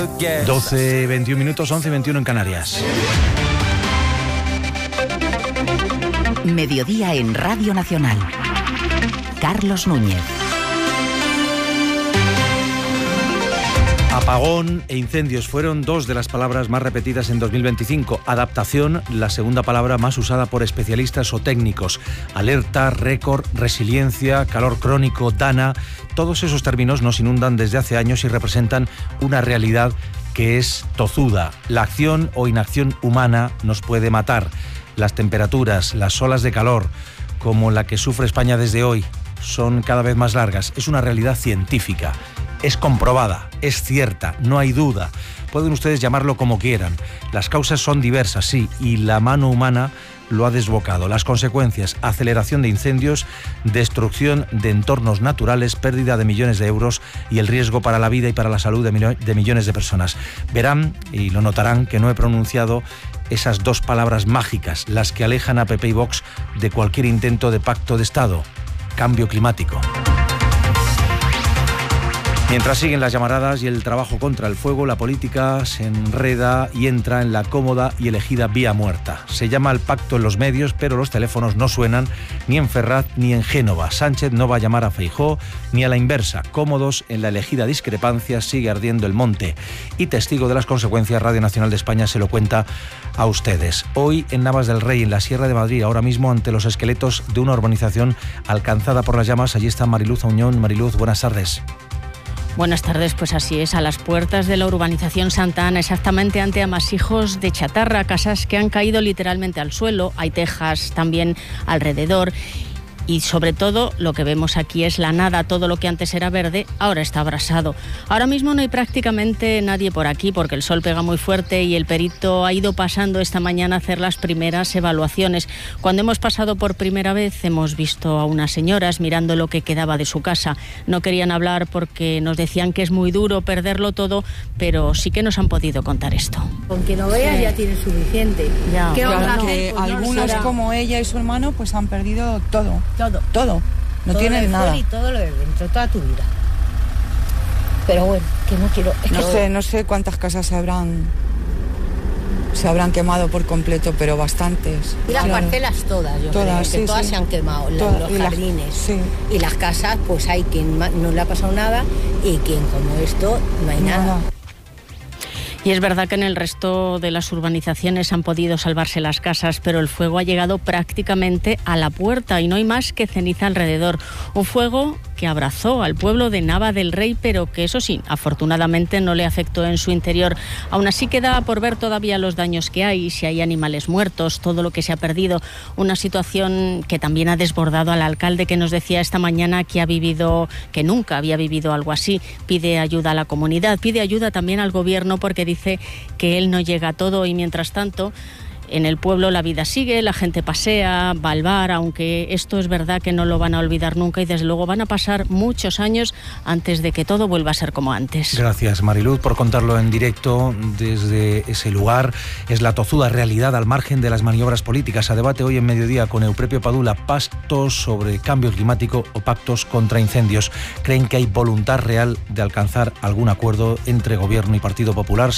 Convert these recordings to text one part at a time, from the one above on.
12:21 minutos, 11:21 en Canarias. Mediodía en Radio Nacional. Carlos Núñez. Apagón e incendios fueron dos de las palabras más repetidas en 2025. Adaptación, la segunda palabra más usada por especialistas o técnicos. Alerta, récord, resiliencia, calor crónico, DANA. Todos esos términos nos inundan desde hace años y representan una realidad que es tozuda. La acción o inacción humana nos puede matar. Las temperaturas, las olas de calor, como la que sufre España desde hoy, son cada vez más largas. Es una realidad científica. Es comprobada, es cierta, no hay duda. Pueden ustedes llamarlo como quieran. Las causas son diversas, sí, y la mano humana lo ha desbocado. Las consecuencias: aceleración de incendios, destrucción de entornos naturales, pérdida de millones de euros y el riesgo para la vida y para la salud de millones de personas. Verán y lo notarán que no he pronunciado esas dos palabras mágicas, las que alejan a PP y Vox de cualquier intento de pacto de Estado: cambio climático. Mientras siguen las llamaradas y el trabajo contra el fuego, la política se enreda y entra en la cómoda y elegida vía muerta. Se llama al pacto en los medios, pero los teléfonos no suenan ni en Ferraz ni en Génova. Sánchez no va a llamar a Feijóo ni a la inversa. Cómodos en la elegida discrepancia, sigue ardiendo el monte. Y testigo de las consecuencias, Radio Nacional de España se lo cuenta a ustedes. Hoy en Navas del Rey, en la Sierra de Madrid, ahora mismo ante los esqueletos de una urbanización alcanzada por las llamas. Allí está Mariluz Auñón. Mariluz, buenas tardes. Buenas tardes, pues así es, a las puertas de la urbanización Santa Ana, exactamente ante amasijos de chatarra, casas que han caído literalmente al suelo, hay tejas también alrededor. Y sobre todo lo que vemos aquí es la nada, todo lo que antes era verde ahora está abrasado. Ahora mismo no hay prácticamente nadie por aquí porque el sol pega muy fuerte y el perito ha ido pasando esta mañana a hacer las primeras evaluaciones. Cuando hemos pasado por primera vez hemos visto a unas señoras mirando lo que quedaba de su casa. No querían hablar porque nos decían que es muy duro perderlo todo, pero sí que nos han podido contar esto. Con que no veas sí, ya tienes suficiente. Ya. ¿Qué claro, vamos a que hacer? Pues algunas no como ella y su hermano pues han perdido todo. Todo. No todo tienen nada. Y todo lo de dentro, toda tu vida. Pero bueno, que no quiero... No sé cuántas casas se habrán quemado por completo, pero bastantes. Y las parcelas todas, yo todas, creo, que todas se han quemado, los jardines. Sí. Y las casas, pues hay quien no le ha pasado nada y quien como esto no hay nada. Y es verdad que en el resto de las urbanizaciones han podido salvarse las casas, pero el fuego ha llegado prácticamente a la puerta y no hay más que ceniza alrededor. Un fuego que abrazó al pueblo de Nava del Rey, pero que eso sí, afortunadamente no le afectó en su interior. Aún así queda por ver todavía los daños que hay, si hay animales muertos, todo lo que se ha perdido. Una situación que también ha desbordado al alcalde, que nos decía esta mañana que nunca había vivido algo así. Pide ayuda a la comunidad, pide ayuda también al gobierno porque dice que él no llega a todo y mientras tanto en el pueblo la vida sigue, la gente pasea, va al bar, aunque esto es verdad que no lo van a olvidar nunca y desde luego van a pasar muchos años antes de que todo vuelva a ser como antes. Gracias, Mariluz, por contarlo en directo desde ese lugar. Es la tozuda realidad al margen de las maniobras políticas. A debate hoy en Mediodía con Euprepio Padula: pactos sobre cambio climático o pactos contra incendios. ¿Creen que hay voluntad real de alcanzar algún acuerdo entre Gobierno y Partido Popular?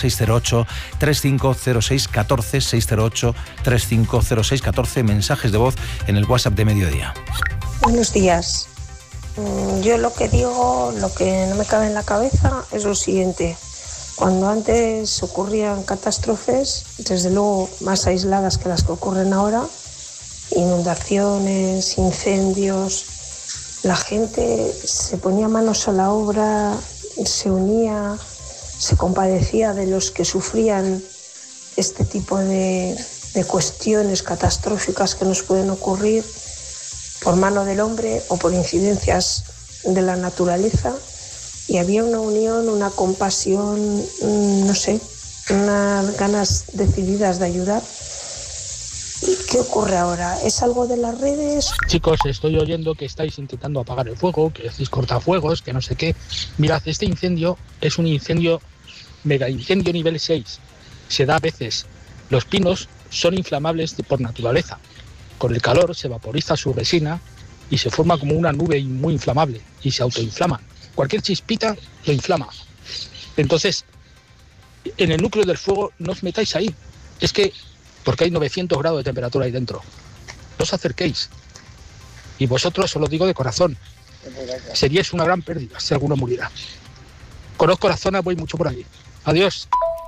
608-3506-14, 608-3506-14, mensajes de voz en el WhatsApp de Mediodía. Buenos días. Yo lo que digo, lo que no me cabe en la cabeza es lo siguiente. Cuando antes ocurrían catástrofes, desde luego más aisladas que las que ocurren ahora, inundaciones, incendios, la gente se ponía manos a la obra, se unía, se compadecía de los que sufrían este tipo de cuestiones catastróficas que nos pueden ocurrir por mano del hombre o por incidencias de la naturaleza, y había una unión, una compasión, no sé, unas ganas decididas de ayudar. ¿Y qué ocurre ahora? ¿Es algo de las redes? Chicos, estoy oyendo que estáis intentando apagar el fuego, que decís cortafuegos, que no sé qué. Mirad, este incendio es un incendio, mega incendio nivel 6. Se da a veces. Los pinos son inflamables por naturaleza. Con el calor se vaporiza su resina y se forma como una nube muy inflamable y se autoinflama. Cualquier chispita lo inflama. Entonces, en el núcleo del fuego no os metáis ahí. Es que, porque hay 900 grados de temperatura ahí dentro. No os acerquéis. Y vosotros, os lo digo de corazón, seríais una gran pérdida si alguno muriera. Conozco la zona, voy mucho por ahí. Adiós.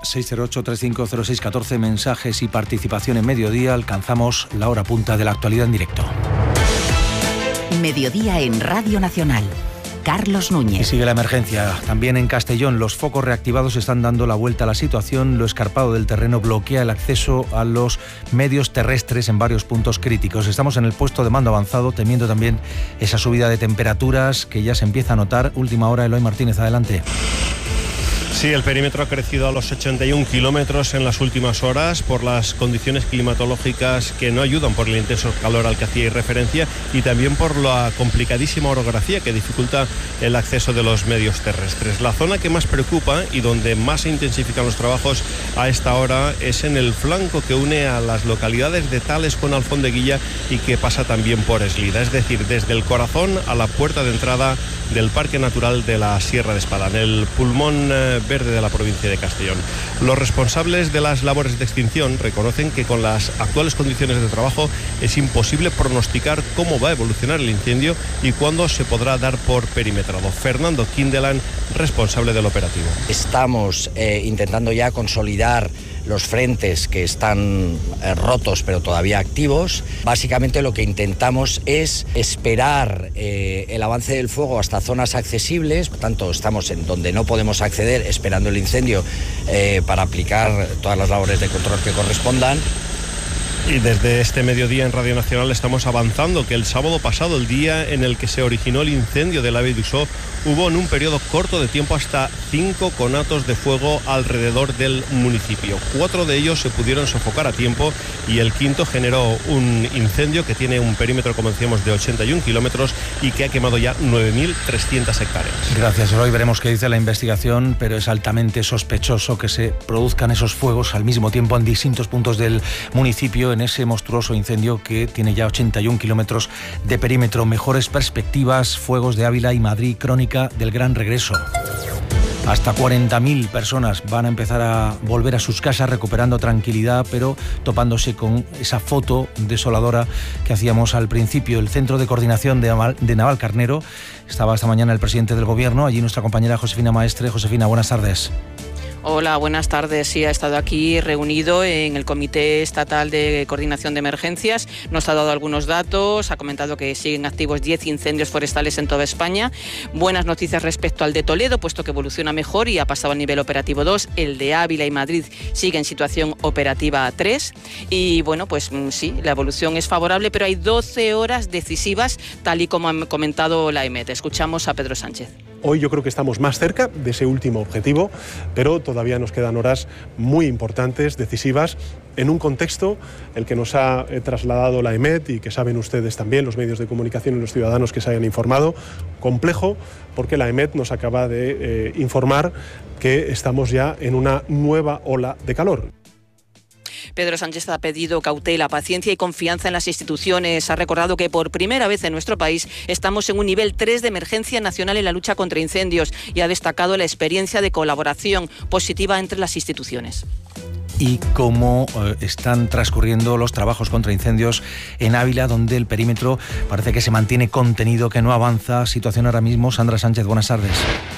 608-350614, mensajes y participación en Mediodía. Alcanzamos la hora punta de la actualidad en directo. Mediodía en Radio Nacional. Carlos Núñez. Y sigue la emergencia. También en Castellón, los focos reactivados están dando la vuelta a la situación. Lo escarpado del terreno bloquea el acceso a los medios terrestres en varios puntos críticos. Estamos en el puesto de mando avanzado, temiendo también esa subida de temperaturas que ya se empieza a notar. Última hora, Eloy Martínez, adelante. Sí, el perímetro ha crecido a los 81 kilómetros en las últimas horas por las condiciones climatológicas que no ayudan, por el intenso calor al que hacíais referencia y también por la complicadísima orografía que dificulta el acceso de los medios terrestres. La zona que más preocupa y donde más se intensifican los trabajos a esta hora es en el flanco que une a las localidades de Tales con Alfondeguilla y que pasa también por Eslida, es decir, desde el corazón a la puerta de entrada del Parque Natural de la Sierra de Espadán, el pulmón verde de la provincia de Castellón. Los responsables de las labores de extinción reconocen que con las actuales condiciones de trabajo es imposible pronosticar cómo va a evolucionar el incendio y cuándo se podrá dar por perimetrado. Fernando Kindelan, responsable del operativo. Estamos intentando ya consolidar los frentes que están rotos pero todavía activos. Básicamente lo que intentamos es esperar el avance del fuego hasta zonas accesibles, por tanto estamos en donde no podemos acceder esperando el incendio para aplicar todas las labores de control que correspondan. Y desde este mediodía en Radio Nacional estamos avanzando que el sábado pasado, el día en el que se originó el incendio del AVE d'Usó, hubo en un periodo corto de tiempo hasta 5 conatos de fuego alrededor del municipio. 4 de ellos se pudieron sofocar a tiempo y el quinto generó un incendio que tiene un perímetro, como decíamos, de 81 kilómetros y que ha quemado ya 9.300 hectáreas. Gracias, Eloy. Veremos qué dice la investigación, pero es altamente sospechoso que se produzcan esos fuegos al mismo tiempo en distintos puntos del municipio, en ese monstruoso incendio que tiene ya 81 kilómetros de perímetro. Mejores perspectivas, fuegos de Ávila y Madrid, crónica del gran regreso. Hasta 40.000 personas van a empezar a volver a sus casas recuperando tranquilidad, pero topándose con esa foto desoladora que hacíamos al principio. El Centro de Coordinación de Navalcarnero, estaba esta mañana el presidente del Gobierno, allí nuestra compañera Josefina Maestre. Josefina, buenas tardes. Hola, buenas tardes. Sí, ha estado aquí reunido en el Comité Estatal de Coordinación de Emergencias. Nos ha dado algunos datos, ha comentado que siguen activos 10 incendios forestales en toda España. Buenas noticias respecto al de Toledo, puesto que evoluciona mejor y ha pasado al nivel operativo 2. El de Ávila y Madrid sigue en situación operativa 3. Y bueno, pues sí, la evolución es favorable, pero hay 12 horas decisivas, tal y como ha comentado la EMET. Escuchamos a Pedro Sánchez. Hoy yo creo que estamos más cerca de ese último objetivo, pero todavía nos quedan horas muy importantes, decisivas, en un contexto el que nos ha trasladado la EMET y que saben ustedes también, los medios de comunicación y los ciudadanos que se hayan informado, complejo, porque la EMET nos acaba de informar que estamos ya en una nueva ola de calor. Pedro Sánchez ha pedido cautela, paciencia y confianza en las instituciones. Ha recordado que por primera vez en nuestro país estamos en un nivel 3 de emergencia nacional en la lucha contra incendios y ha destacado la experiencia de colaboración positiva entre las instituciones. Y cómo están transcurriendo los trabajos contra incendios en Ávila, donde el perímetro parece que se mantiene contenido, que no avanza. Situación ahora mismo. Sandra Sánchez, buenas tardes.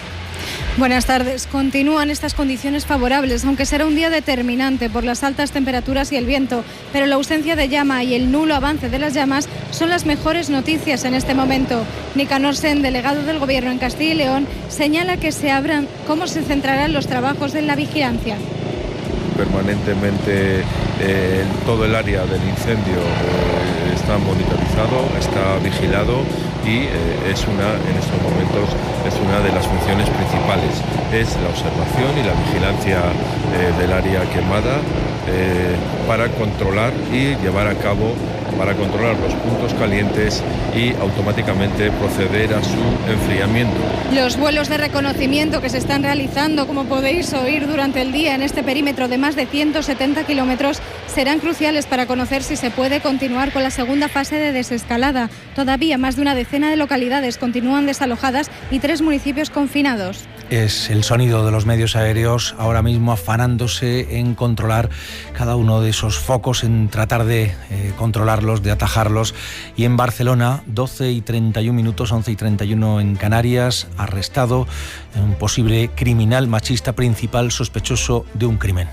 Buenas tardes. Continúan estas condiciones favorables, aunque será un día determinante por las altas temperaturas y el viento, pero la ausencia de llama y el nulo avance de las llamas son las mejores noticias en este momento. Nicanor Sen, delegado del Gobierno en Castilla y León, señala que se abran cómo se centrarán los trabajos en la vigilancia. Permanentemente todo el área del incendio está monitorizado, está vigilado y en estos momentos es una de las funciones principales, es la observación y la vigilancia del área quemada para controlar y llevar a cabo, para controlar los puntos calientes y automáticamente proceder a su enfriamiento. Los vuelos de reconocimiento que se están realizando, como podéis oír durante el día en este perímetro de más de 170 kilómetros, serán cruciales para conocer si se puede continuar con la segunda fase de desescalada. Todavía más de una decena de localidades continúan desalojadas y 3 municipios confinados. Es el sonido de los medios aéreos ahora mismo afanándose en controlar cada uno de esos focos, en tratar de controlarlos, de atajarlos. Y en Barcelona, 12:31, 11:31 en Canarias, arrestado un posible criminal machista principal sospechoso de un crimen.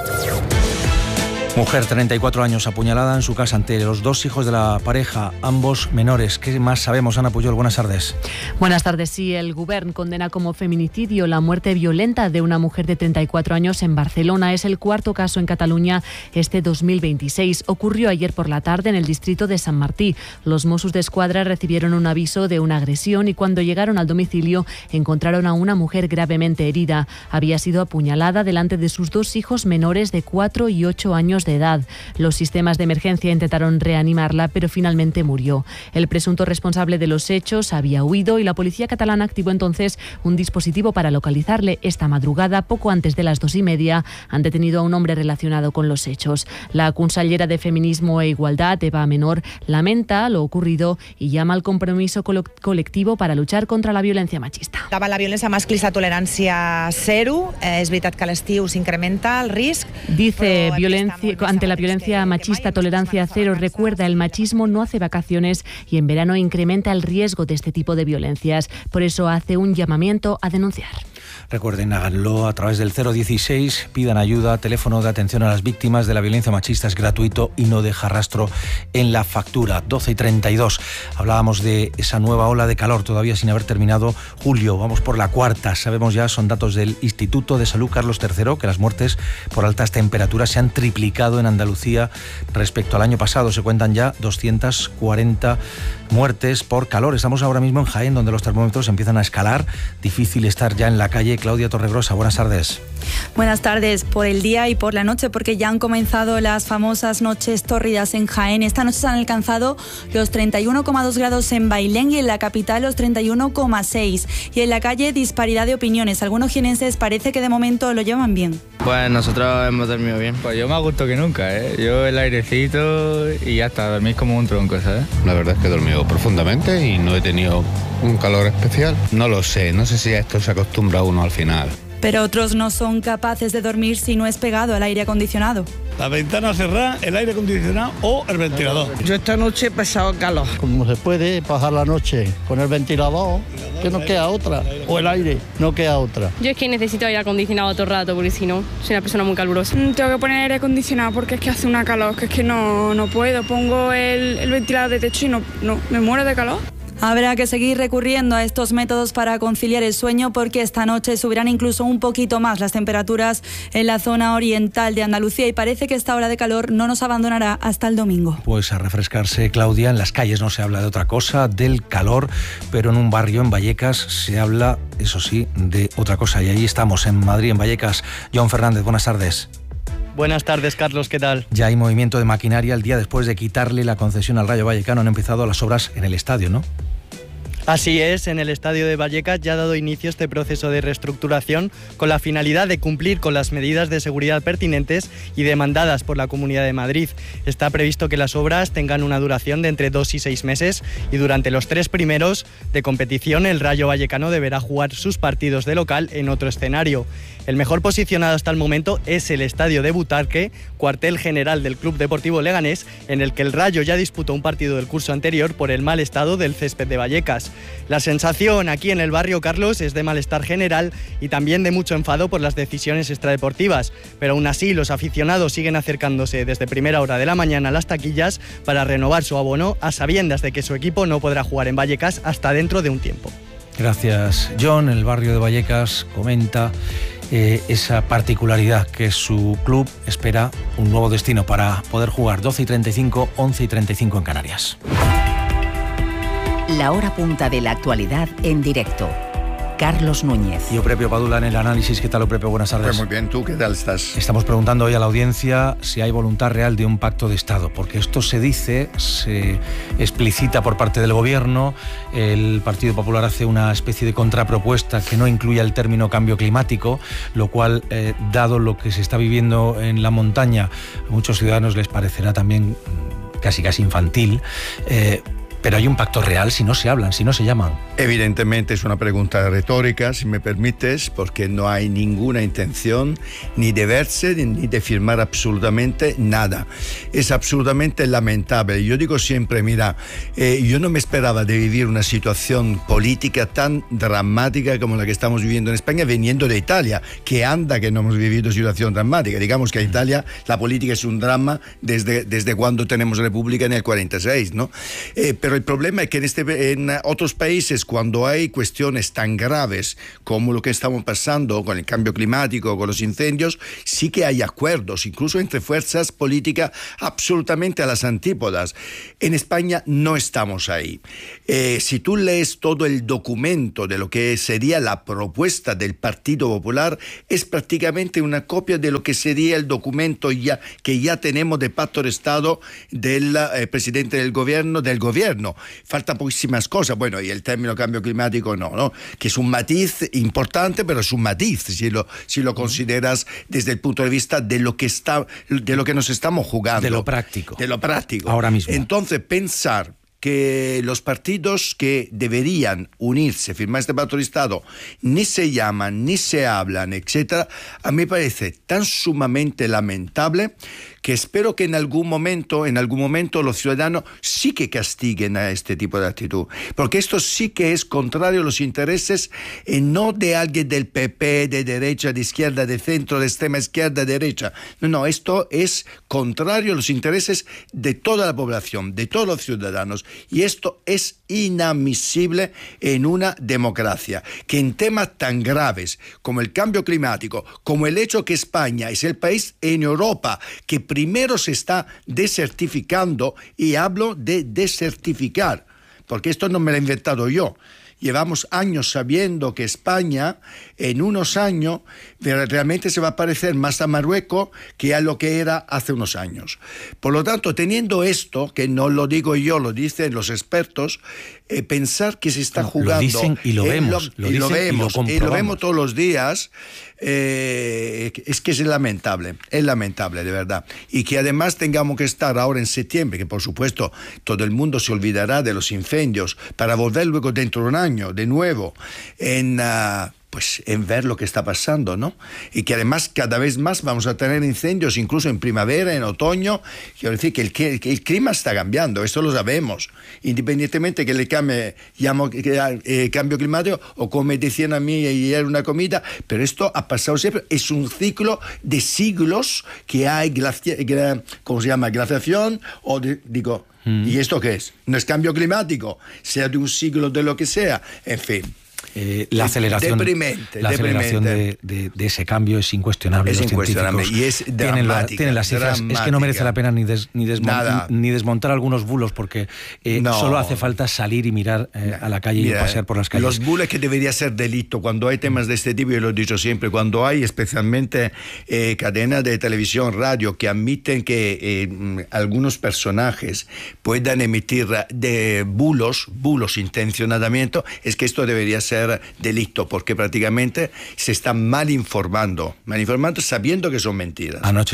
Mujer, 34 años, apuñalada en su casa ante los dos hijos de la pareja, ambos menores. ¿Qué más sabemos, Ana Puyol? Buenas tardes. Buenas tardes. Sí, el Govern condena como feminicidio la muerte violenta de una mujer de 34 años en Barcelona. Es el cuarto caso en Cataluña este 2026. Ocurrió ayer por la tarde en el distrito de Sant Martí. Los Mossos d'Esquadra recibieron un aviso de una agresión y cuando llegaron al domicilio encontraron a una mujer gravemente herida. Había sido apuñalada delante de sus dos hijos menores de 4 y 8 años de edad. Los sistemas de emergencia intentaron reanimarla, pero finalmente murió. El presunto responsable de los hechos había huido y la policía catalana activó entonces un dispositivo para localizarle. Esta madrugada, poco antes de las 2:30, han detenido a un hombre relacionado con los hechos. La consellera de Feminismo e Igualdad, Eva Menor, lamenta lo ocurrido y llama al compromiso colectivo para luchar contra la violencia machista. Davant la violència masclista, tolerància zero. És veritat que a l'estiu s'incrementa el risc. Dice ante la violencia machista, tolerancia cero. Recuerda, el machismo no hace vacaciones y en verano incrementa el riesgo de este tipo de violencias. Por eso hace un llamamiento a denunciar. Recuerden, háganlo a través del 016, pidan ayuda, teléfono de atención a las víctimas de la violencia machista es gratuito y no deja rastro en la factura. 12:32. Hablábamos de esa nueva ola de calor todavía sin haber terminado julio. Vamos por la cuarta. Sabemos ya, son datos del Instituto de Salud Carlos III, que las muertes por altas temperaturas se han triplicado en Andalucía respecto al año pasado. Se cuentan ya 240 muertes por calor. Estamos ahora mismo en Jaén, donde los termómetros empiezan a escalar. Difícil estar ya en la calle. Claudia Torregrosa, buenas tardes. Buenas tardes, por el día y por la noche, porque ya han comenzado las famosas noches tórridas en Jaén. Esta noche se han alcanzado los 31,2 grados en Bailén y en la capital los 31,6. Y en la calle, disparidad de opiniones. Algunos jienenses parece que de momento lo llevan bien. Pues nosotros hemos dormido bien. Pues yo más a gusto que nunca, ¿eh? Yo el airecito y ya está, dormís como un tronco, ¿sabes? La verdad es que he dormido profundamente y no he tenido un calor especial. No lo sé, no sé si a esto se acostumbra uno al final. Pero otros no son capaces de dormir si no es pegado al aire acondicionado. La ventana cerrada, el aire acondicionado o el ventilador. Yo esta noche he pasado calor. Como se puede pasar la noche con el ventilador, que no queda otra. O el aire, no queda otra. Yo es que necesito aire acondicionado todo el rato, porque si no, soy una persona muy calurosa. Tengo que poner aire acondicionado porque es que hace una calor, que es que no puedo. Pongo el ventilador de techo y no me muero de calor. Habrá que seguir recurriendo a estos métodos para conciliar el sueño porque esta noche subirán incluso un poquito más las temperaturas en la zona oriental de Andalucía y parece que esta ola de calor no nos abandonará hasta el domingo. Pues a refrescarse, Claudia. En las calles no se habla de otra cosa, del calor, pero en un barrio, en Vallecas, se habla, eso sí, de otra cosa. Y ahí estamos, en Madrid, en Vallecas. John Fernández, buenas tardes. Buenas tardes, Carlos, ¿qué tal? Ya hay movimiento de maquinaria. El día después de quitarle la concesión al Rayo Vallecano han empezado las obras en el estadio, ¿no? Así es, en el estadio de Vallecas ya ha dado inicio este proceso de reestructuración con la finalidad de cumplir con las medidas de seguridad pertinentes y demandadas por la Comunidad de Madrid. Está previsto que las obras tengan una duración de entre 2 y 6 meses y durante los 3 primeros de competición el Rayo Vallecano deberá jugar sus partidos de local en otro escenario. El mejor posicionado hasta el momento es el estadio de Butarque, cuartel general del Club Deportivo Leganés, en el que el Rayo ya disputó un partido del curso anterior por el mal estado del césped de Vallecas. La sensación aquí en el barrio, Carlos, es de malestar general y también de mucho enfado por las decisiones extradeportivas, pero aún así los aficionados siguen acercándose desde primera hora de la mañana a las taquillas para renovar su abono a sabiendas de que su equipo no podrá jugar en Vallecas hasta dentro de un tiempo. Gracias, John. El barrio de Vallecas comenta esa particularidad que su club espera un nuevo destino para poder jugar. 12:35, 11:35 en Canarias. La hora punta de la actualidad en directo. Carlos Núñez. Y Oprepio Padula en el análisis. ¿Qué tal, Oprepio? Buenas tardes. Pues muy bien, ¿tú qué tal estás? Estamos preguntando hoy a la audiencia si hay voluntad real de un pacto de Estado, porque esto se dice, se explicita por parte del Gobierno. El Partido Popular hace una especie de contrapropuesta que no incluya el término cambio climático, lo cual, dado lo que se está viviendo en la montaña, a muchos ciudadanos les parecerá también casi infantil. Pero hay un pacto real si no se hablan, si no se llaman. Evidentemente es una pregunta retórica, si me permites, porque no hay ninguna intención ni de verse ni de firmar absolutamente nada. Es absolutamente lamentable. Yo digo siempre, mira, yo no me esperaba de vivir una situación política tan dramática como la que estamos viviendo en España, viniendo de Italia, que no hemos vivido situación dramática. Digamos que en Italia la política es un drama desde cuando tenemos república en el 46, ¿no? Pero el problema es que en otros países, cuando hay cuestiones tan graves como lo que estamos pasando con el cambio climático, con los incendios, sí que hay acuerdos, incluso entre fuerzas políticas absolutamente a las antípodas. En España no estamos ahí. Si tú lees todo el documento de lo que sería la propuesta del Partido Popular, es prácticamente una copia de lo que sería el documento que ya tenemos de pacto de Estado del presidente del gobierno. Faltan poquísimas cosas. Bueno, y el término cambio climático no, que es un matiz importante, pero es un matiz si lo consideras desde el punto de vista de lo que nos estamos jugando. De lo práctico. Ahora mismo. Entonces, pensar que los partidos que deberían unirse, firmar este pacto de Estado, ni se llaman, ni se hablan, etcétera, a mí me parece tan sumamente lamentable que espero que en algún momento los ciudadanos sí que castiguen a este tipo de actitud, porque esto sí que es contrario a los intereses no de alguien del PP, de derecha, de izquierda, de centro, de extrema izquierda, de derecha. No, esto es contrario a los intereses de toda la población, de todos los ciudadanos, y esto es inadmisible en una democracia, que en temas tan graves como el cambio climático, como el hecho que España es el país en Europa que primero se está desertificando, y hablo de desertificar, porque esto no me lo he inventado yo. Llevamos años sabiendo que España en unos años realmente se va a parecer más a Marruecos que a lo que era hace unos años. Por lo tanto, teniendo esto, que no lo digo yo, lo dicen los expertos, pensar que se está jugando... Lo dicen y lo vemos. Lo vemos todos los días. Es que es lamentable, de verdad. Y que además tengamos que estar ahora en septiembre, que por supuesto todo el mundo se olvidará de los incendios, para volver luego dentro de un año, de nuevo, en ver lo que está pasando, ¿no? Y que además cada vez más vamos a tener incendios, incluso en primavera, en otoño. Quiero decir que el clima está cambiando, esto lo sabemos, independientemente que le llamo cambio climático, o como me decían a mí ayer una comida, pero esto ha pasado siempre, es un ciclo de siglos que hay glaciación, ¿y esto qué es? No es cambio climático, sea de un siglo, de lo que sea, en fin. La aceleración de ese cambio es incuestionable. Es incuestionable y es dramática. Tienen las cifras. Es que no merece la pena ni desmontar algunos bulos, porque solo hace falta salir y mirar a la calle y pasear por las calles. Los bulos que debería ser delito cuando hay temas de este tipo, yo lo he dicho siempre, cuando hay especialmente cadenas de televisión, radio, que admiten que algunos personajes puedan emitir de bulos intencionadamente, es que esto debería ser delito, porque prácticamente se está mal informando sabiendo que son mentiras. Anoche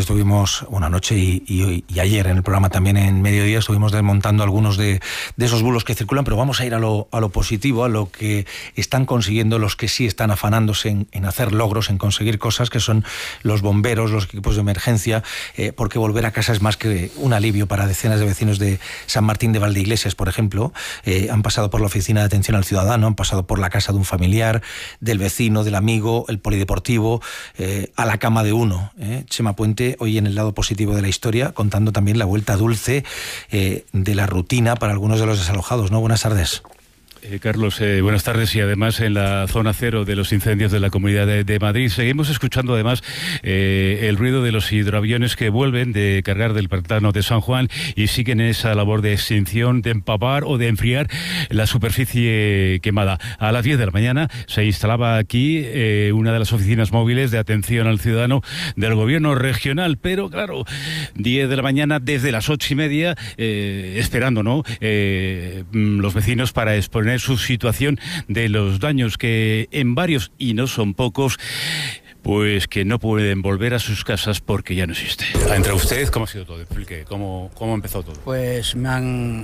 y ayer en el programa también en Mediodía estuvimos desmontando algunos de esos bulos que circulan, pero vamos a ir a lo positivo, a lo que están consiguiendo los que sí están afanándose en hacer logros, en conseguir cosas, que son los bomberos, los equipos de emergencia, porque volver a casa es más que un alivio para decenas de vecinos de San Martín de Valdeiglesias, por ejemplo. Han pasado por la oficina de atención al ciudadano, han pasado por la casa de un familiar, del vecino, del amigo, el polideportivo, a la cama de uno. Chema Puente, hoy en el lado positivo de la historia, contando también la vuelta dulce de la rutina para algunos de los desalojados, ¿no? Buenas tardes. Carlos, buenas tardes. Y además en la zona cero de los incendios de la Comunidad de Madrid seguimos escuchando además el ruido de los hidroaviones que vuelven de cargar del pantano de San Juan y siguen esa labor de extinción, de empapar o de enfriar la superficie quemada. A las 10 de la mañana se instalaba aquí una de las oficinas móviles de atención al ciudadano del gobierno regional, pero claro, 10 de la mañana desde las 8:30 esperando, ¿no? Los vecinos para exponer su situación de los daños que en varios, y no son pocos, pues que no pueden volver a sus casas porque ya no existe. Entre usted, ¿cómo ha sido todo? Explique, ¿cómo empezó todo? Pues me han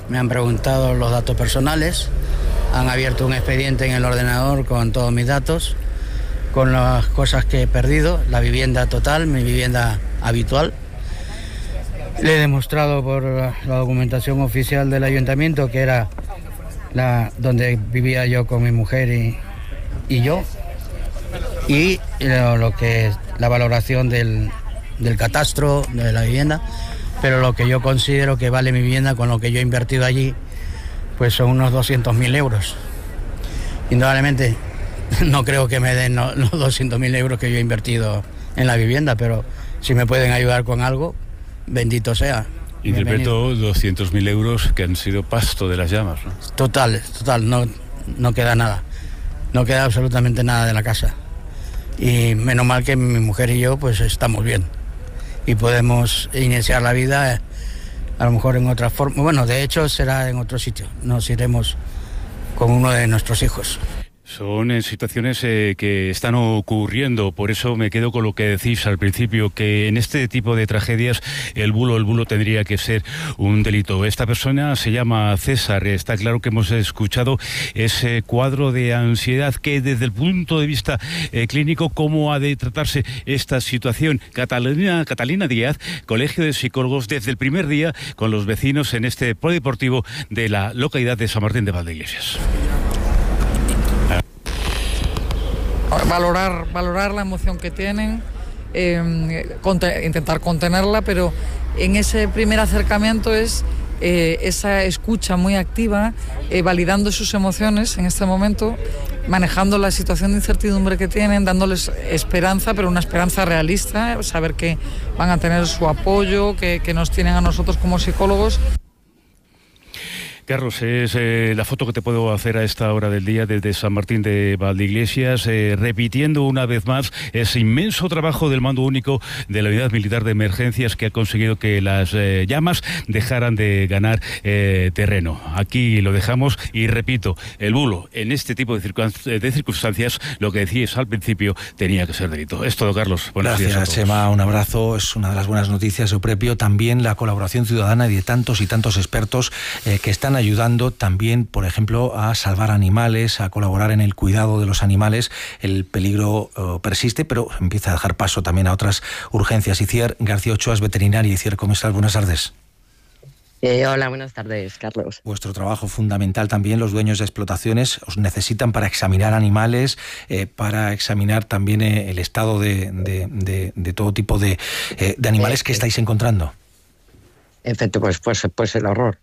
me han preguntado los datos personales, han abierto un expediente en el ordenador con todos mis datos, con las cosas que he perdido, la vivienda total, mi vivienda habitual. Le he demostrado por la documentación oficial del ayuntamiento que era donde vivía yo con mi mujer y yo, y lo que es la valoración del catastro de la vivienda, pero lo que yo considero que vale mi vivienda con lo que yo he invertido allí, pues son unos 200.000 euros. Indudablemente no creo que me den los 200.000 euros que yo he invertido en la vivienda, pero si me pueden ayudar con algo, bendito sea. Interpreto 200.000 euros que han sido pasto de las llamas, ¿no? Total, no queda nada. No queda absolutamente nada de la casa. Y menos mal que mi mujer y yo pues estamos bien. Y podemos iniciar la vida a lo mejor en otra forma. Bueno, de hecho será en otro sitio. Nos iremos con uno de nuestros hijos. Son situaciones que están ocurriendo, por eso me quedo con lo que decís al principio, que en este tipo de tragedias el bulo tendría que ser un delito. Esta persona se llama César, está claro que hemos escuchado ese cuadro de ansiedad que desde el punto de vista clínico, ¿cómo ha de tratarse esta situación? Catalina Díaz, Colegio de Psicólogos, desde el primer día con los vecinos en este polideportivo de la localidad de San Martín de Valdeiglesias. Valorar la emoción que tienen, intentar contenerla, pero en ese primer acercamiento es esa escucha muy activa, validando sus emociones en este momento, manejando la situación de incertidumbre que tienen, dándoles esperanza, pero una esperanza realista, saber que van a tener su apoyo, que nos tienen a nosotros como psicólogos. Carlos, es la foto que te puedo hacer a esta hora del día desde San Martín de Valdeiglesias, repitiendo una vez más ese inmenso trabajo del Mando Único de la Unidad Militar de Emergencias que ha conseguido que las llamas dejaran de ganar terreno. Aquí lo dejamos y repito, el bulo en este tipo de circunstancias, lo que decías al principio, tenía que ser delito. Es todo, Carlos. Buenos días a todos. Chema, un abrazo. Es una de las buenas noticias. Euprepio, también la colaboración ciudadana y de tantos y tantos expertos que están ayudando también, por ejemplo, a salvar animales, a colaborar en el cuidado de los animales. El peligro persiste, pero empieza a dejar paso también a otras urgencias. Itziar García Ochoa es veterinaria. Itziar, ¿cómo estás? Buenas tardes. Hola, buenas tardes, Carlos. Vuestro trabajo fundamental también, los dueños de explotaciones os necesitan para examinar animales, para examinar también el estado de todo tipo de animales que estáis encontrando. Efecto, pues el horror.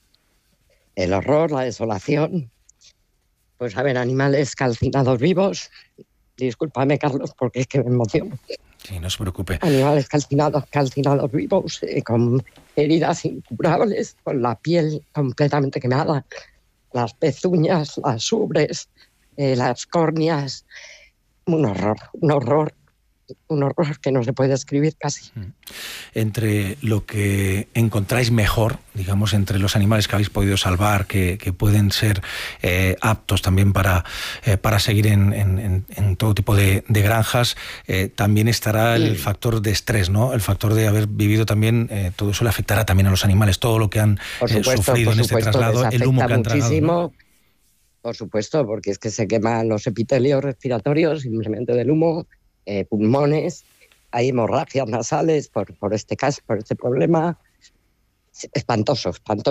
El horror, la desolación. Pues a ver, animales calcinados vivos. Discúlpame, Carlos, porque es que me emociono. Sí, no se preocupe. Animales calcinados vivos, con heridas incurables, con la piel completamente quemada, las pezuñas, las ubres, las córneas. Un horror que no se puede describir casi. Entre lo que encontráis mejor, digamos, entre los animales que habéis podido salvar, que pueden ser aptos también para seguir en todo tipo de granjas, también estará el factor de estrés, ¿no? El factor de haber vivido también, todo eso le afectará también a los animales, todo lo que han sufrido en este traslado, el humo que han tragado, ¿no? Por supuesto, porque es que se queman los epitelios respiratorios simplemente del humo, pulmones, hay hemorragias nasales por este caso, por este problema. Espantoso.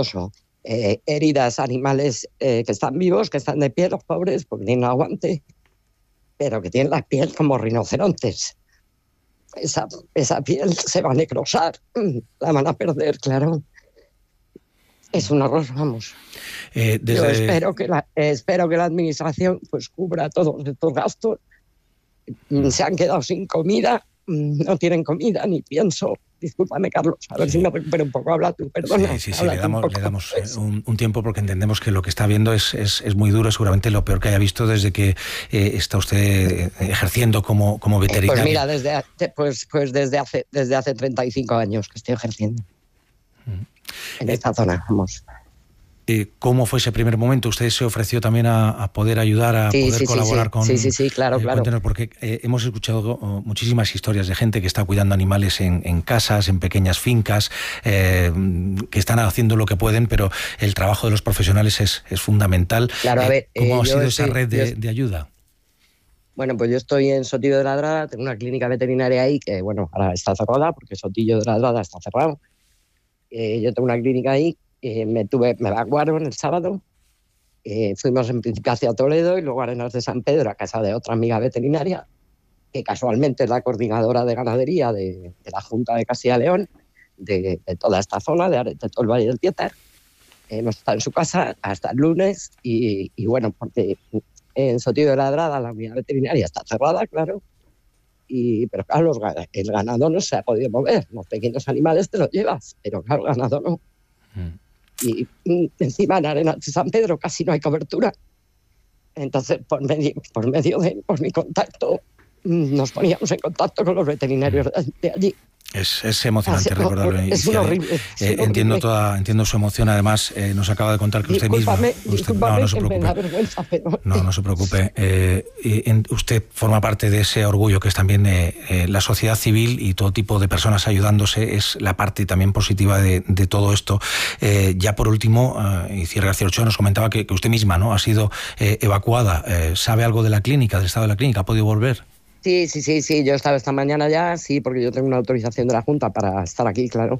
Heridas, animales que están vivos, que están de pie, los pobres, porque tienen aguante, pero que tienen la piel como rinocerontes. Esa piel se va a necrosar, la van a perder, claro. Es un horror, vamos. Yo espero que la administración pues cubra todos estos gastos. Se han quedado sin comida, no tienen comida, ni pienso. Discúlpame, Carlos, a ver si me recupero un poco. Habla tú, perdona. Sí, le damos un tiempo, porque entendemos que lo que está viendo es muy duro, seguramente lo peor que haya visto desde que está usted ejerciendo como veterinario. Pues mira, desde hace 35 años que estoy ejerciendo en esta zona, vamos. ¿Cómo fue ese primer momento? ¿Usted se ofreció también a poder ayudar, a poder colaborar con...? Sí, claro. Cuéntenos, porque hemos escuchado muchísimas historias de gente que está cuidando animales en casas, en pequeñas fincas, que están haciendo lo que pueden, pero el trabajo de los profesionales es fundamental. Claro, a ver, ¿Cómo ha sido esa red de ayuda? Bueno, pues yo estoy en Sotillo de Ladrada, tengo una clínica veterinaria ahí que, bueno, ahora está cerrada porque Sotillo de Ladrada está cerrado. Yo tengo una clínica ahí. Me evacuaron el sábado, fuimos en principio hacia Toledo y luego a Arenas de San Pedro, a casa de otra amiga veterinaria, que casualmente es la coordinadora de ganadería de la Junta de Castilla y León, de toda esta zona, de todo el Valle del Tietar. Hemos estado en su casa hasta el lunes y bueno, porque en Sotillo de Ladrada la unidad veterinaria está cerrada, claro, pero claro, el ganado no se ha podido mover. Los pequeños animales te los llevas, pero claro, el ganado no. Y encima en Arenas de San Pedro casi no hay cobertura. Entonces, por medio de mi contacto, nos poníamos en contacto con los veterinarios de allí. Es emocionante recordarlo. Es horrible. Entiendo su emoción. Además, nos acaba de contar que usted misma... No se preocupe. Me da vergüenza, pero... No se preocupe. Usted forma parte de ese orgullo que es también la sociedad civil y todo tipo de personas ayudándose. Es la parte también positiva de todo esto. Ya por último, Itziar García Ochoa nos comentaba que usted misma, ¿no?, ha sido evacuada. ¿Sabe algo de la clínica, del estado de la clínica? ¿Ha podido volver? Sí, yo he estado esta mañana ya, sí, porque yo tengo una autorización de la Junta para estar aquí, claro.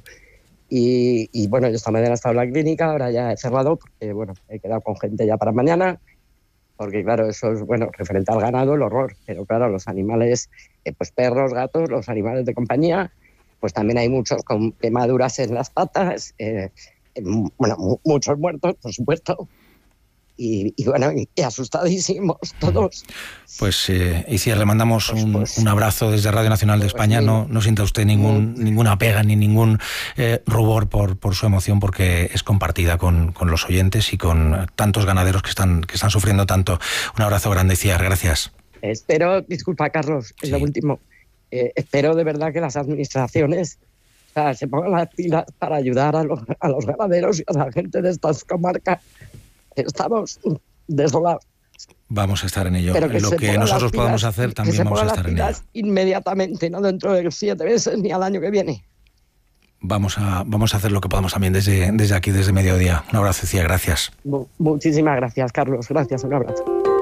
Y bueno, yo esta mañana he estado en la clínica, ahora ya he cerrado, porque bueno, he quedado con gente ya para mañana, porque claro, eso es, bueno, referente al ganado, el horror, pero claro, los animales, pues perros, gatos, los animales de compañía, pues también hay muchos con quemaduras en las patas, bueno, muchos muertos, por supuesto. Y bueno, y asustadísimos todos. Pues Itziar, le mandamos un abrazo desde Radio Nacional de España. No sienta usted ninguna pega ni ningún rubor por su emoción, porque es compartida con los oyentes y con tantos ganaderos que están sufriendo tanto. Un abrazo grande, Itziar, gracias. Espero, disculpa Carlos, es lo último, espero de verdad que las administraciones se pongan las pilas para ayudar a los ganaderos y a la gente de estas comarcas. Estamos desolados. Vamos a estar en ello. Lo que nosotros podamos hacer también vamos a estar en ello. Inmediatamente, no dentro de 7 meses ni al año que viene. Vamos a hacer lo que podamos también desde aquí, desde Mediodía. Un abrazo, Itziar, gracias. Muchísimas gracias, Carlos. Gracias, un abrazo.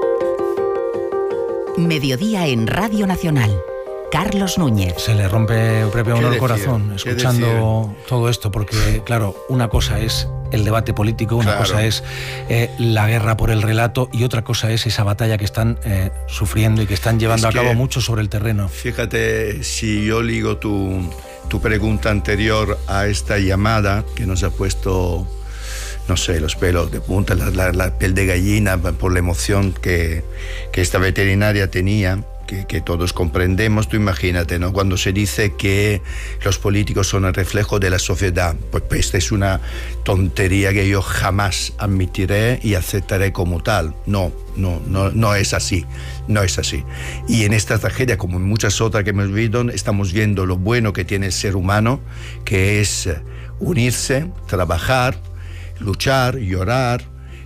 Mediodía en Radio Nacional. Carlos Núñez. Se le rompe propio uno el corazón escuchando todo esto, porque claro, una cosa es el debate político, una cosa es la guerra por el relato y otra cosa es esa batalla que están sufriendo y que están llevando a cabo muchos sobre el terreno. Fíjate, si yo ligo tu pregunta anterior a esta llamada que nos ha puesto, no sé, los pelos de punta, la piel de gallina por la emoción que esta veterinaria tenía, que todos comprendemos. Tú imagínate, ¿no?, cuando se dice que los políticos son el reflejo de la sociedad, pues esta es una tontería que yo jamás admitiré y aceptaré como tal. No es así, no es así. Y en esta tragedia, como en muchas otras que hemos vivido, estamos viendo lo bueno que tiene el ser humano, que es unirse, trabajar, luchar, llorar,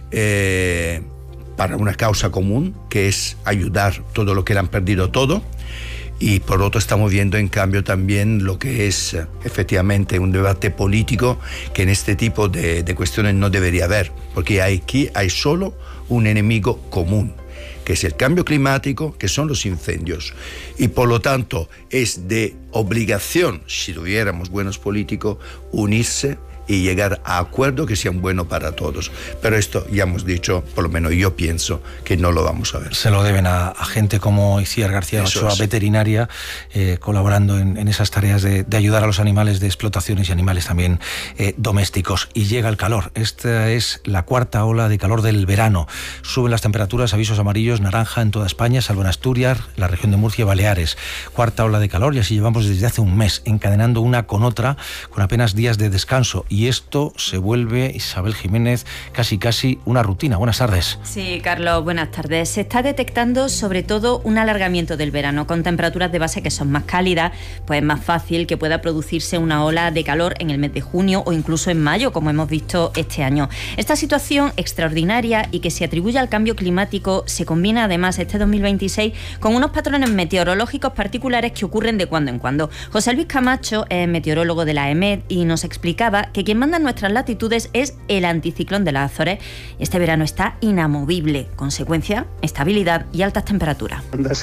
para una causa común, que es ayudar todo lo que le han perdido todo. Y por otro estamos viendo en cambio también lo que es efectivamente un debate político que en este tipo de cuestiones no debería haber, porque aquí hay solo un enemigo común, que es el cambio climático, que son los incendios. Y por lo tanto es de obligación, si tuviéramos buenos políticos, unirse y llegar a acuerdos que sean buenos para todos. Pero esto ya hemos dicho, por lo menos yo pienso, que no lo vamos a ver. Se lo deben a gente como Itziar García Ochoa, veterinaria, colaborando en esas tareas de ayudar a los animales de explotaciones y animales también domésticos. Y llega el calor. Esta es la cuarta ola de calor del verano. Suben las temperaturas, avisos amarillos, naranja en toda España, salvo en Asturias, la región de Murcia y Baleares. Cuarta ola de calor, y así llevamos desde hace un mes, encadenando una con otra, con apenas días de descanso. Y y esto se vuelve, Isabel Jiménez, casi una rutina. Buenas tardes. Sí, Carlos, buenas tardes. Se está detectando sobre todo un alargamiento del verano. Con temperaturas de base que son más cálidas, pues es más fácil que pueda producirse una ola de calor en el mes de junio o incluso en mayo, como hemos visto este año. Esta situación extraordinaria y que se atribuye al cambio climático se combina además este 2026 con unos patrones meteorológicos particulares que ocurren de cuando en cuando. José Luis Camacho es meteorólogo de la EMET y nos explicaba que quien manda en nuestras latitudes es el anticiclón de las Azores. Este verano está inamovible. Consecuencia, estabilidad y altas temperaturas.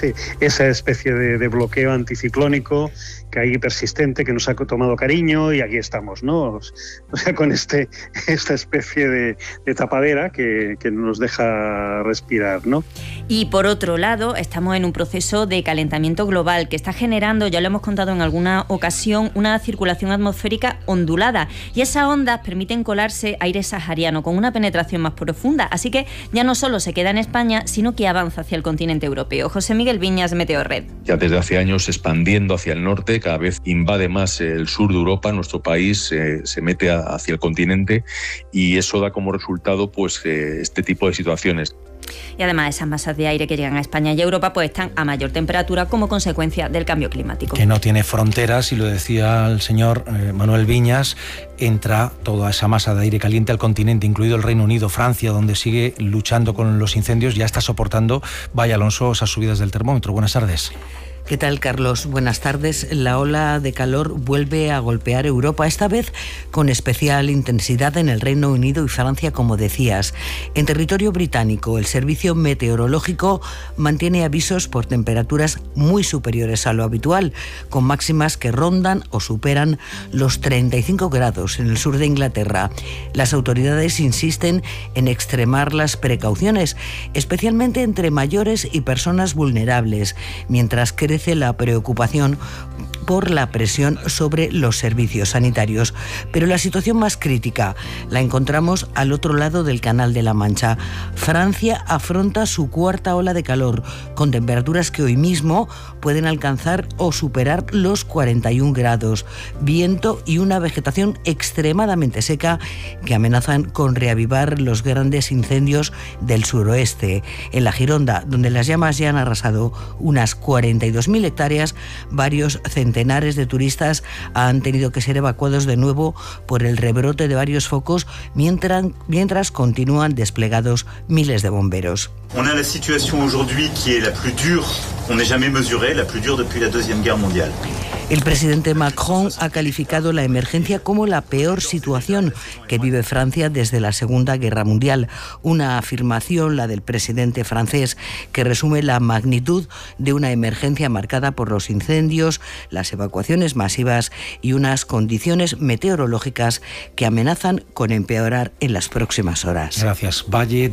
Esa especie de bloqueo anticiclónico que hay persistente, que nos ha tomado cariño y aquí estamos, ¿no? O sea, con esta especie de tapadera que nos deja respirar, ¿no? Y por otro lado, estamos en un proceso de calentamiento global que está generando, ya lo hemos contado en alguna ocasión, una circulación atmosférica ondulada, y esas ondas permiten colarse aire sahariano con una penetración más profunda, así que ya no solo se queda en España, sino que avanza hacia el continente europeo. José Miguel Viñas, Meteorred. Ya desde hace años expandiendo hacia el norte, cada vez invade más el sur de Europa, nuestro país se mete hacia el continente y eso da como resultado pues este tipo de situaciones. Y además esas masas de aire que llegan a España y a Europa pues están a mayor temperatura como consecuencia del cambio climático. Que no tiene fronteras, y lo decía el señor Manuel Viñas, entra toda esa masa de aire caliente al continente, incluido el Reino Unido, Francia, donde sigue luchando con los incendios, ya está soportando, vaya Alonso, esas subidas del termómetro. Buenas tardes. ¿Qué tal, Carlos? Buenas tardes. La ola de calor vuelve a golpear Europa, esta vez con especial intensidad en el Reino Unido y Francia, como decías. En territorio británico, el Servicio Meteorológico mantiene avisos por temperaturas muy superiores a lo habitual, con máximas que rondan o superan los 35 grados en el sur de Inglaterra. Las autoridades insisten en extremar las precauciones, especialmente entre mayores y personas vulnerables, mientras crece la preocupación por la presión sobre los servicios sanitarios. Pero la situación más crítica la encontramos al otro lado del Canal de la Mancha. Francia afronta su cuarta ola de calor, con temperaturas que hoy mismo pueden alcanzar o superar los 41 grados, viento y una vegetación extremadamente seca que amenazan con reavivar los grandes incendios del suroeste. En la Gironda, donde las llamas ya han arrasado unas 42.000 hectáreas, varios centenares de turistas han tenido que ser evacuados de nuevo por el rebrote de varios focos, mientras continúan desplegados miles de bomberos. On a la situation aujourd'hui qui est la plus dure qu'on ait jamais mesurée, la plus dure depuis la Deuxième Guerre mondiale. El presidente Macron ha calificado la emergencia como la peor situación que vive Francia desde la Segunda Guerra Mundial. Una afirmación, la del presidente francés, que resume la magnitud de una emergencia marcada por los incendios, las evacuaciones masivas y unas condiciones meteorológicas que amenazan con empeorar en las próximas horas. Gracias. Valle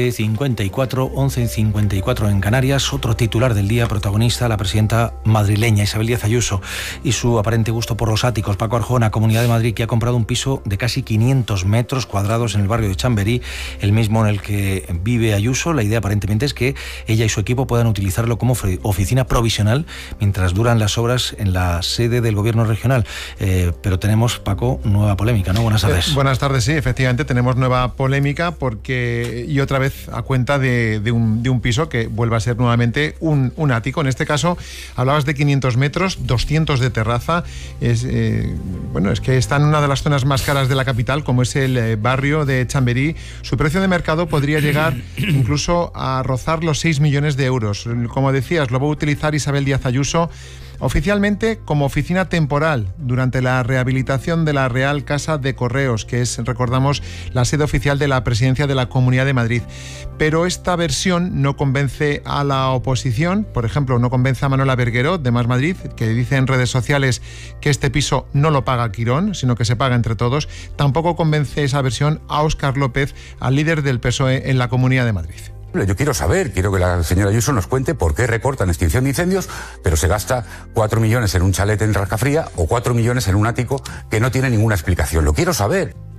12:54, 11:54 en Canarias. Otro titular del día, protagonista, la presidenta madrileña Isabel Díaz Ayuso y su aparente gusto por los áticos. Paco Arjona, Comunidad de Madrid, que ha comprado un piso de casi 500 metros cuadrados en el barrio de Chamberí, el mismo en el que vive Ayuso. La idea aparentemente es que ella y su equipo puedan utilizarlo como oficina provisional mientras duran las obras en la sede del gobierno regional. Pero tenemos, Paco, nueva polémica, ¿no? Buenas tardes. Buenas tardes, sí, efectivamente tenemos nueva polémica porque, y otra vez a cuenta de un piso que vuelve a ser nuevamente un ático. En este caso hablabas de 500 metros, 200 de terraza. Es que está en una de las zonas más caras de la capital, como es el barrio de Chamberí. Su precio de mercado podría llegar incluso a rozar los 6 millones de euros. Como decías, lo va a utilizar Isabel Díaz Ayuso oficialmente como oficina temporal durante la rehabilitación de la Real Casa de Correos, que es, recordamos, la sede oficial de la presidencia de la Comunidad de Madrid. Pero esta versión no convence a la oposición. Por ejemplo, no convence a Manuela Bergueró, de Más Madrid, que dice en redes sociales que este piso no lo paga Quirón, sino que se paga entre todos. Tampoco convence esa versión a Óscar López, al líder del PSOE en la Comunidad de Madrid. Yo quiero que la señora Ayuso nos cuente por qué recorta en extinción de incendios, pero se gasta 4 millones en un chalet en Rascafría o 4 millones en un ático que no tiene ninguna explicación. Lo quiero saber.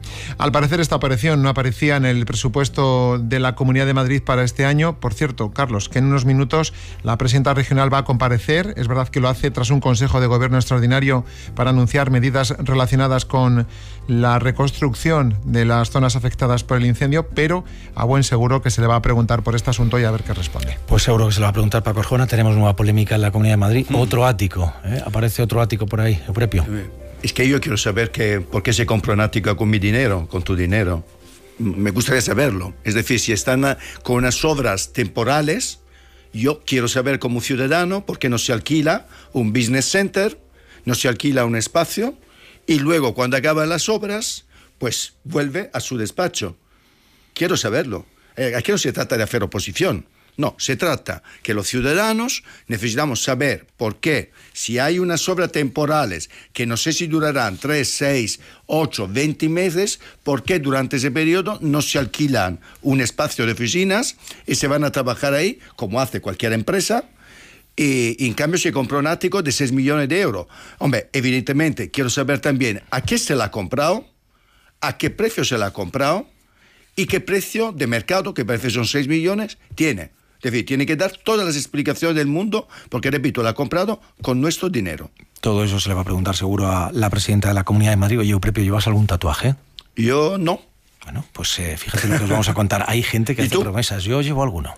Al parecer esta operación no aparecía en el presupuesto de la Comunidad de Madrid para este año. Por cierto, Carlos, que en unos minutos la presidenta regional va a comparecer. Es verdad que lo hace tras un Consejo de Gobierno extraordinario para anunciar medidas relacionadas con la reconstrucción de las zonas afectadas por el incendio, pero a buen seguro que se le va a preguntar por este asunto y a ver qué responde. Pues seguro que se lo va a preguntar Paco Arjona. Tenemos nueva polémica en la Comunidad de Madrid. Otro ático, aparece otro ático por ahí, Euprepio. Es que yo quiero saber por qué se compra un ático con mi dinero, con tu dinero. Me gustaría saberlo. Es decir, si están con unas obras temporales, yo quiero saber como ciudadano por qué no se alquila un business center, no se alquila un espacio y luego cuando acaban las obras, pues vuelve a su despacho. Quiero saberlo. Aquí no se trata de hacer oposición. No, se trata que los ciudadanos necesitamos saber por qué, si hay unas obras temporales que no sé si durarán 3, 6, 8, 20 meses, por qué durante ese periodo no se alquilan un espacio de oficinas y se van a trabajar ahí, como hace cualquier empresa, y en cambio se compra un ático de 6 millones de euros. Hombre, evidentemente quiero saber también a qué se la ha comprado, a qué precio se la ha comprado y qué precio de mercado, que parece son 6 millones, tiene. Es decir, tiene que dar todas las explicaciones del mundo, porque, repito, la ha comprado con nuestro dinero. Todo eso se le va a preguntar seguro a la presidenta de la Comunidad de Madrid. Oye, Euprepio, ¿llevas algún tatuaje? Yo no. Bueno, pues fíjate lo que os vamos a contar. Hay gente que hace promesas. Yo llevo alguno.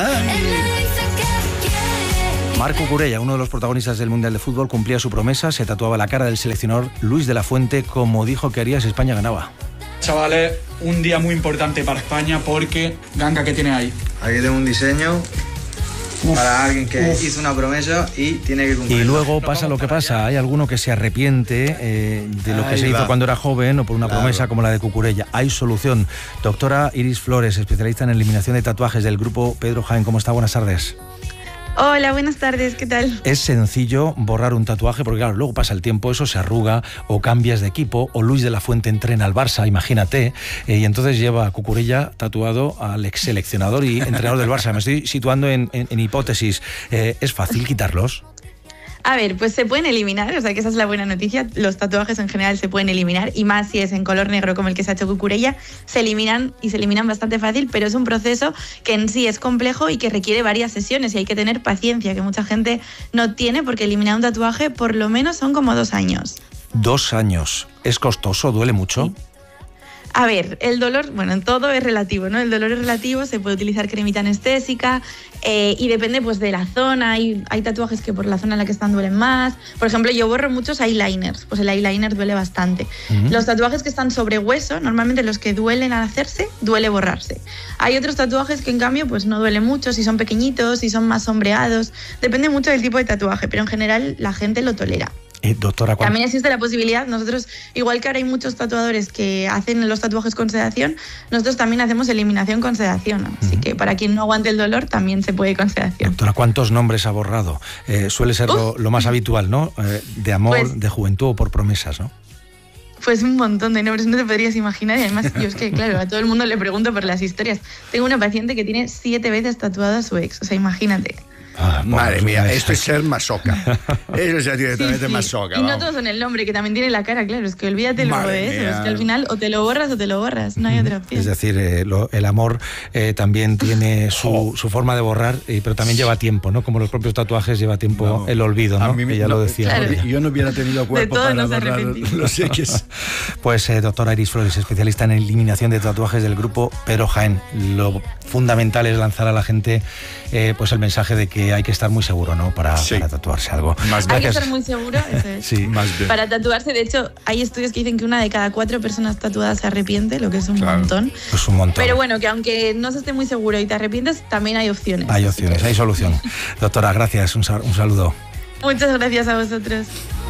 Marc Cucurella, uno de los protagonistas del Mundial de Fútbol, cumplía su promesa, se tatuaba la cara del seleccionador Luis de la Fuente, como dijo que haría si España ganaba. Chavales, un día muy importante para España porque, Ganga, ¿qué tiene ahí? Aquí tengo un diseño para alguien que hizo una promesa y tiene que cumplir. Y luego pasa lo que pasa, hay alguno que se arrepiente de lo que se hizo cuando era joven o por una promesa como la de Cucurella. Hay solución. Doctora Iris Flores, especialista en eliminación de tatuajes del grupo Pedro Jaén. ¿Cómo está? Buenas tardes. Hola, buenas tardes, ¿qué tal? Es sencillo borrar un tatuaje porque claro, luego pasa el tiempo, eso se arruga o cambias de equipo o Luis de la Fuente entrena al Barça, imagínate, y entonces lleva a Cucurella tatuado al ex seleccionador y entrenador del Barça. Me estoy situando en hipótesis. ¿Es fácil quitarlos? A ver, pues se pueden eliminar, o sea que esa es la buena noticia. Los tatuajes en general se pueden eliminar y más si es en color negro como el que se ha hecho Cucurella, se eliminan y se eliminan bastante fácil, pero es un proceso que en sí es complejo y que requiere varias sesiones y hay que tener paciencia, que mucha gente no tiene porque eliminar un tatuaje por lo menos son como 2 años. 2 años. ¿Es costoso? ¿Duele mucho? Sí. A ver, el dolor, bueno, en todo es relativo, ¿no? El dolor es relativo, se puede utilizar cremita anestésica y depende pues de la zona. Hay tatuajes que por la zona en la que están duelen más. Por ejemplo, yo borro muchos eyeliners, pues el eyeliner duele bastante. Los tatuajes que están sobre hueso, normalmente los que duelen al hacerse, duele borrarse. Hay otros tatuajes que en cambio pues no duele mucho, si son pequeñitos, si son más sombreados. Depende mucho del tipo de tatuaje, pero en general la gente lo tolera. Doctora, también existe la posibilidad, nosotros, igual que ahora hay muchos tatuadores que hacen los tatuajes con sedación, nosotros también hacemos eliminación con sedación, así que para quien no aguante el dolor también se puede con sedación. Doctora, ¿cuántos nombres ha borrado? Suele ser lo más habitual, ¿no? De amor, pues, de juventud o por promesas, ¿no? Pues un montón de nombres, no te podrías imaginar. Y además, yo es que, claro, a todo el mundo le pregunto por las historias. Tengo una paciente que tiene 7 veces tatuado a su ex, o sea, imagínate. Madre mía, esto es ser masoca. Eso es directamente masoca. Y no todos son el nombre, que también tiene la cara, claro. Es que olvídate luego de eso. Es que al final o te lo borras, no hay otra opción. Es decir, el amor también tiene su forma de borrar, pero también lleva tiempo, ¿no? Como los propios tatuajes lleva tiempo el olvido, ¿no? Que ya lo decía. Claro. Yo no hubiera tenido cuerpo para borrar los eques. Pues doctora Iris Flores, especialista en eliminación de tatuajes del grupo Pedro Jaén. Lo fundamental es lanzar a la gente pues el mensaje de que hay que estar muy seguro, ¿no? Para tatuarse algo. Hay que estar muy seguro, eso es. Sí, más bien. Para tatuarse, de hecho, hay estudios que dicen que 1 de cada 4 personas tatuadas se arrepiente, lo que es un montón. Es un montón. Pero bueno, que aunque no se esté muy seguro y te arrepientes, también hay opciones. Hay opciones, hay solución. Doctora, gracias, un saludo. Muchas gracias a vosotros.